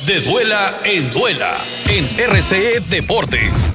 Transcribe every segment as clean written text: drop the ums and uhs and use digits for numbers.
De Duela en Duela en RCE Deportes.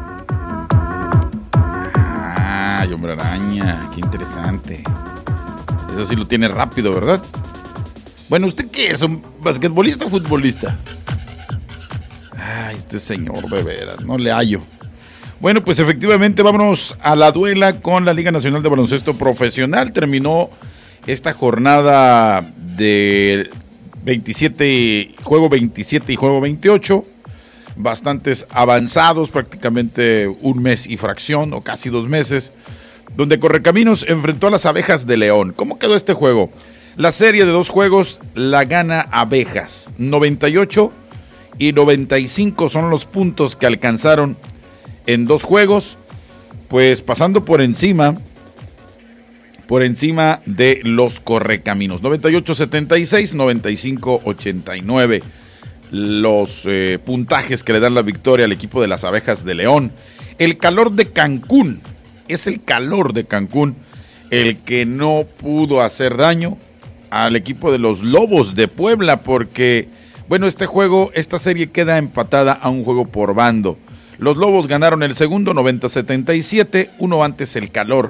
Ay, hombre araña, qué interesante. Eso sí lo tiene rápido, ¿verdad? Bueno, ¿usted qué es? ¿Un basquetbolista o futbolista? Ay, este señor, de veras, no le hallo. Bueno, pues efectivamente vámonos a la duela con la Liga Nacional de Baloncesto Profesional. Terminó esta jornada de juego 27 y juego 28. Bastantes avanzados, prácticamente un mes y fracción, o casi 2 meses, donde Correcaminos enfrentó a las Abejas de León. ¿Cómo quedó este juego? La serie de 2 juegos la gana Abejas. 98 y 95 son los puntos que alcanzaron en 2 juegos, pues pasando por encima de los Correcaminos. 98-76, 95-89. Los puntajes que le dan la victoria al equipo de las Abejas de León. El calor de Cancún, es el calor de Cancún el que no pudo hacer daño al equipo de los Lobos de Puebla, porque, bueno, esta serie queda empatada a un juego por bando. Los Lobos ganaron el segundo 90-77, uno antes el calor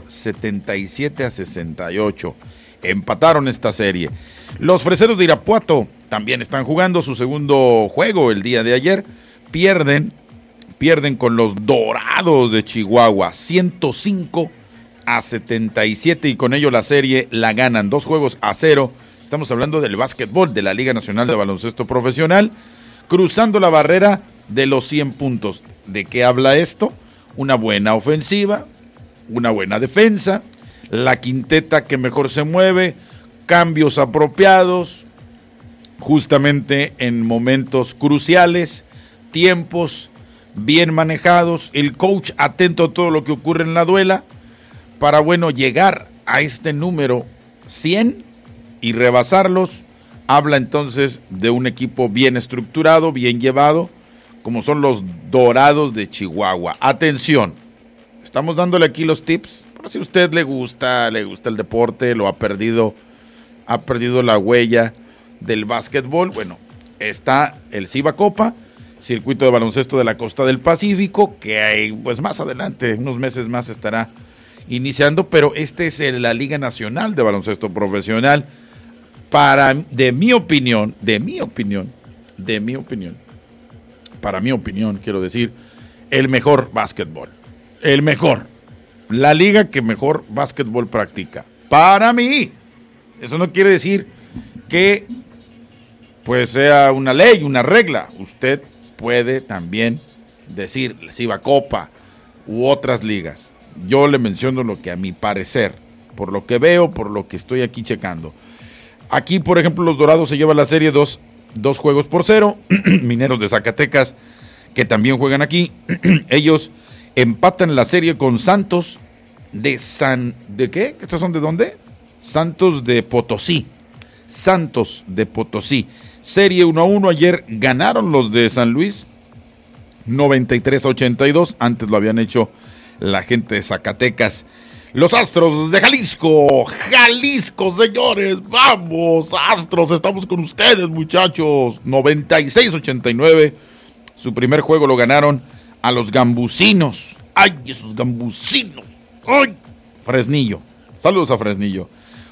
77-68. Empataron esta serie. Los Freseros de Irapuato también están jugando su segundo juego el día de ayer. Pierden con los Dorados de Chihuahua 105-77 y con ello la serie la ganan 2-0. Estamos hablando del básquetbol de la Liga Nacional de Baloncesto Profesional, cruzando la barrera de los 100 puntos. ¿De qué habla esto? Una buena ofensiva, una buena defensa, la quinteta que mejor se mueve, cambios apropiados, justamente en momentos cruciales, tiempos bien manejados, el coach atento a todo lo que ocurre en la duela, para, bueno, llegar a este número 100 y rebasarlos. Habla entonces de un equipo bien estructurado, bien llevado, como son los Dorados de Chihuahua. Atención, estamos dándole aquí los tips, por si a usted le gusta el deporte, lo ha perdido la huella del básquetbol. Bueno, está el Ciba Copa, circuito de baloncesto de la Costa del Pacífico, que hay, pues más adelante, unos meses más estará iniciando, pero este es la Liga Nacional de Baloncesto Profesional. De mi opinión, quiero decir, el mejor básquetbol. El mejor. La liga que mejor básquetbol practica. Para mí. Eso no quiere decir que pues sea una ley, una regla. Usted puede también decir Ciba Copa u otras ligas. Yo le menciono lo que a mi parecer, por lo que veo, por lo que estoy aquí checando. Aquí, por ejemplo, los Dorados se llevan la serie 2-0. Mineros de Zacatecas, que también juegan aquí, ellos empatan la serie con Santos ¿de qué? ¿Estos son de dónde? Santos de Potosí. Serie 1-1, ayer ganaron los de San Luis 93-82, antes lo habían hecho la gente de Zacatecas. Los Astros de Jalisco, señores, vamos, Astros, estamos con ustedes, muchachos. 96-89, su primer juego lo ganaron a los Gambusinos. ¡Ay, esos Gambusinos! ¡Ay! Fresnillo, saludos a Fresnillo.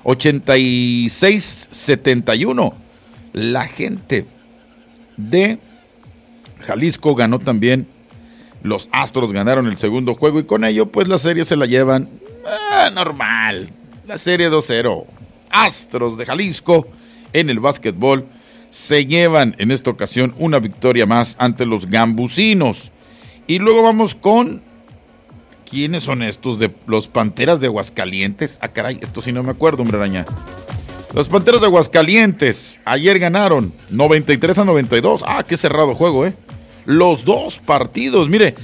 86-71, la gente de Jalisco ganó también. Los Astros ganaron el segundo juego y con ello, pues la serie se la llevan normal. La serie 2-0. Astros de Jalisco en el básquetbol se llevan en esta ocasión una victoria más ante los Gambusinos. Y luego vamos con... ¿Quiénes son estos? De los Panteras de Aguascalientes. Ah, caray, esto sí no me acuerdo, hombre araña. Los Panteras de Aguascalientes ayer ganaron 93-92. Ah, qué cerrado juego, Los dos partidos, mire,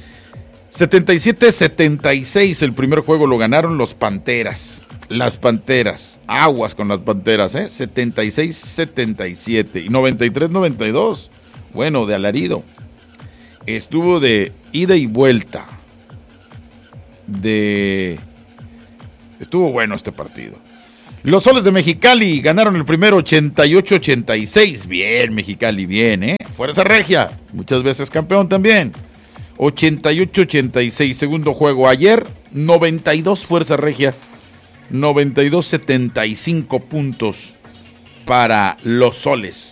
77-76 el primer juego lo ganaron los Panteras. Las Panteras, aguas con las Panteras, 76-77 y 93-92. Bueno, de alarido. Estuvo de ida y vuelta. Estuvo bueno este partido. Los Soles de Mexicali ganaron el primero 88-86. Bien, Mexicali, bien, ¿eh? Fuerza Regia, muchas veces campeón también. 88-86, segundo juego ayer, 92 Fuerza Regia, 92-75 puntos para los Soles.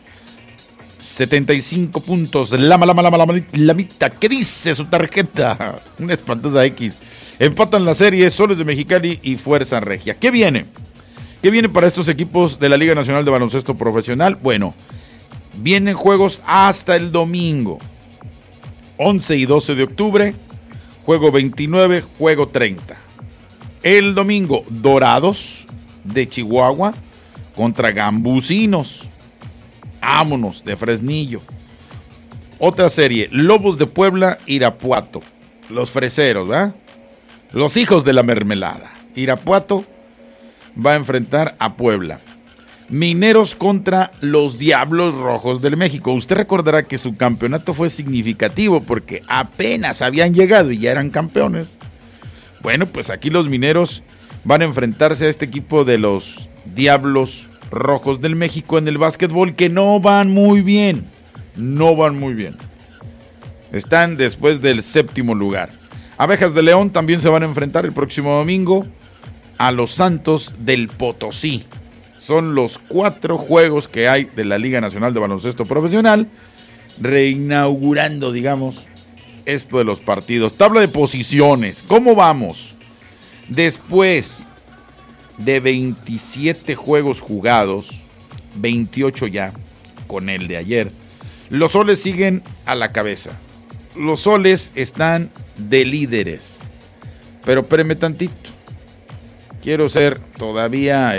75 puntos, lamita, ¿qué dice su tarjeta? Una espantosa X. Empatan la serie Soles de Mexicali y Fuerza Regia. ¿Qué viene? ¿Qué viene para estos equipos de la Liga Nacional de Baloncesto Profesional? Bueno, vienen juegos hasta el domingo. 11 y 12 de octubre, juego 29, juego 30. El domingo, Dorados de Chihuahua contra Gambusinos. Vámonos, de Fresnillo. Otra serie, Lobos de Puebla, Irapuato. Los freseros, ¿verdad? Los hijos de la mermelada. Irapuato va a enfrentar a Puebla. Mineros contra los Diablos Rojos del México. Usted recordará que su campeonato fue significativo porque apenas habían llegado y ya eran campeones. Bueno, pues aquí los Mineros van a enfrentarse a este equipo de los Diablos Rojos del México en el básquetbol, que no van muy bien. No van muy bien. Están después del séptimo lugar. Abejas de León también se van a enfrentar el próximo domingo a los Santos del Potosí. Son los 4 juegos que hay de la Liga Nacional de Baloncesto Profesional, reinaugurando, digamos, esto de los partidos. Tabla de posiciones, ¿cómo vamos? Después de 27 juegos jugados, 28 ya, con el de ayer, los Soles siguen a la cabeza. Los Soles están de líderes, pero espéreme tantito. Quiero ser todavía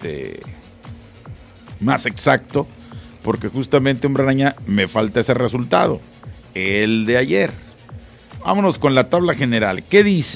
más exacto, porque justamente, hombre araña, me falta ese resultado, el de ayer. Vámonos con la tabla general. ¿Qué dice?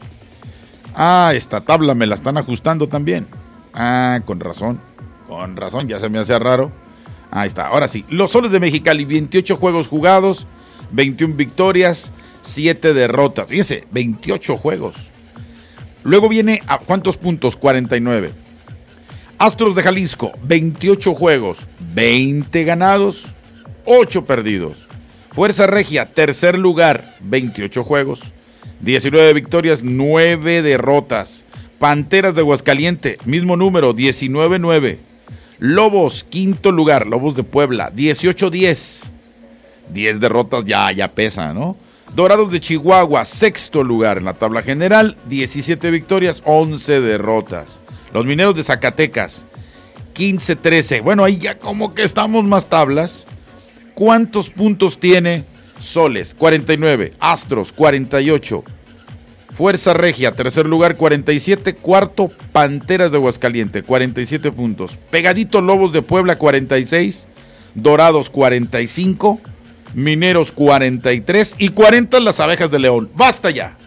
Esta tabla me la están ajustando también. Con razón, ya se me hace raro. Ahí está, ahora sí. Los Soles de Mexicali, 28 juegos jugados, 21 victorias, 7 derrotas. Fíjense, 28 juegos. Luego viene, ¿a cuántos puntos? 49. Astros de Jalisco, 28 juegos, 20 ganados, 8 perdidos. Fuerza Regia, tercer lugar, 28 juegos, 19 victorias, 9 derrotas. Panteras de Aguascaliente, mismo número, 19-9. Lobos, quinto lugar, Lobos de Puebla, 18-10. 10 derrotas ya pesa, ¿no? Dorados de Chihuahua, sexto lugar en la tabla general, 17 victorias, 11 derrotas. Los Mineros de Zacatecas, 15-13. Bueno, ahí ya como que estamos más tablas. ¿Cuántos puntos tiene Soles? 49. Astros, 48. Fuerza Regia, tercer lugar, 47. Cuarto, Panteras de Aguascaliente, 47 puntos. Pegadito, Lobos de Puebla, 46. Dorados, 45. Mineros, 43. Y 40 las Abejas de León. ¡Basta ya!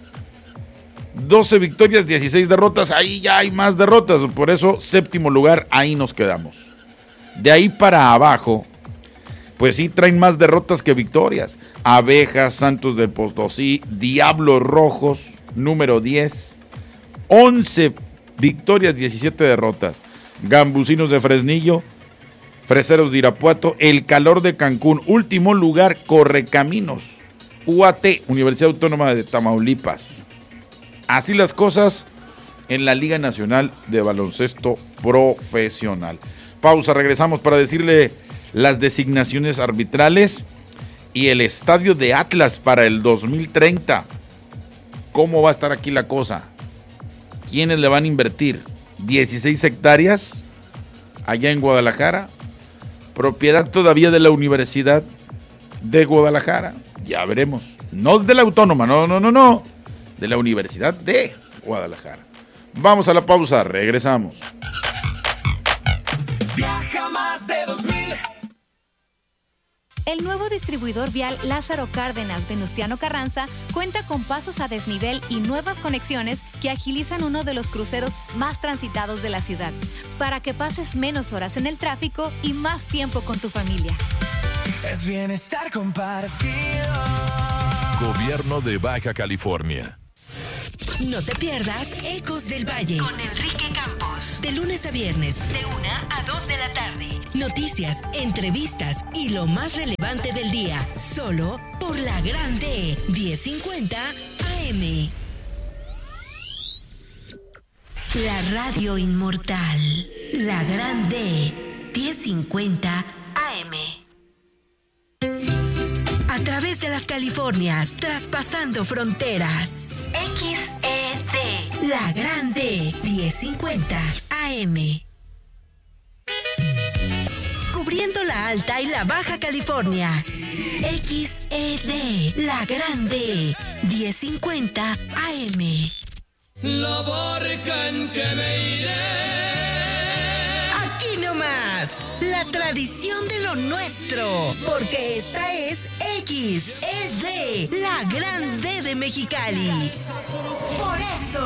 12 victorias, 16 derrotas. Ahí ya hay más derrotas. Por eso, séptimo lugar, ahí nos quedamos. De ahí para abajo, pues sí traen más derrotas que victorias. Abejas, Santos del Potosí, Diablos Rojos, número 10. 11 victorias, 17 derrotas. Gambusinos de Fresnillo, Freseros de Irapuato, El Calor de Cancún, último lugar, Correcaminos, UAT, Universidad Autónoma de Tamaulipas. Así las cosas en la Liga Nacional de Baloncesto Profesional. Pausa, regresamos para decirle las designaciones arbitrales y el estadio de Atlas para el 2030. ¿Cómo va a estar aquí la cosa? ¿Quiénes le van a invertir? 16 hectáreas allá en Guadalajara, propiedad todavía de la Universidad de Guadalajara. Ya veremos. No de la Autónoma, no. De la Universidad de Guadalajara. Vamos a la pausa, regresamos. Viaja más de 2000. El nuevo distribuidor vial Lázaro Cárdenas Venustiano Carranza cuenta con pasos a desnivel y nuevas conexiones que agilizan uno de los cruceros más transitados de la ciudad, para que pases menos horas en el tráfico y más tiempo con tu familia. Es bienestar compartido. Gobierno de Baja California. No te pierdas Ecos del Valle con Enrique Campos. Voz, de lunes a viernes, de 1 a 2 de la tarde. Noticias, entrevistas y lo más relevante del día, solo por La Grande, 1050 AM. La radio inmortal, La Grande, 1050 AM. A través de las Californias, traspasando fronteras. XED, La Grande, 1050 AM. Cubriendo la Alta y la Baja California. XED, La Grande, 1050 AM. La barca en que me iré. Aquí nomás, la tradición de lo nuestro, porque esta es XED, La Grande de Mexicali. Por eso,